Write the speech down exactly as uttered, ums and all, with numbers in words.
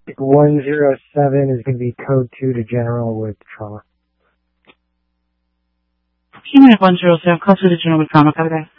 one zero seven is going to be code two to general with trauma. Human one zero seven, code two to general with trauma. Copy that.